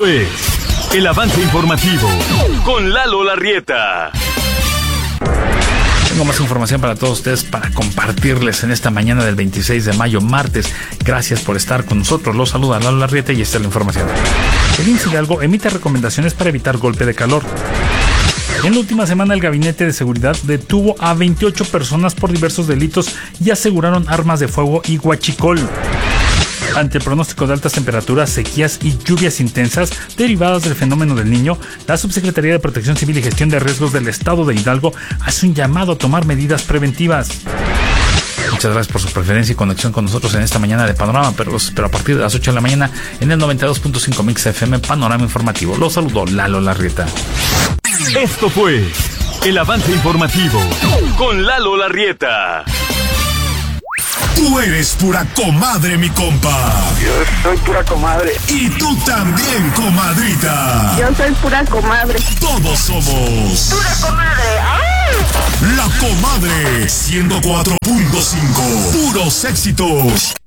Pues, el avance informativo con Lalo Larrieta. Tengo más información para todos ustedes para compartirles en esta mañana del 26 de mayo, martes. Gracias por estar con nosotros. Los saluda Lalo Larrieta y esta es la información. El IMSS Hidalgo emite recomendaciones para evitar golpe de calor. En la última semana, el Gabinete de Seguridad detuvo a 28 personas por diversos delitos y aseguraron armas de fuego y huachicol. Ante el pronóstico de altas temperaturas, sequías y lluvias intensas derivadas del fenómeno del Niño, la Subsecretaría de Protección Civil y Gestión de Riesgos del Estado de Hidalgo hace un llamado a tomar medidas preventivas. Muchas gracias por su preferencia y conexión con nosotros en esta mañana de Panorama, pero a partir de las 8 de la mañana en el 92.5 Mix FM Panorama Informativo. Los saludó Lalo Larrieta. Esto fue el avance informativo con Lalo Larrieta. Tú eres pura comadre, mi compa. Yo soy pura comadre. Y tú también, comadrita. Yo soy pura comadre. Todos somos ¡Pura comadre! ¡Ay! La Comadre 104.5. Puros éxitos.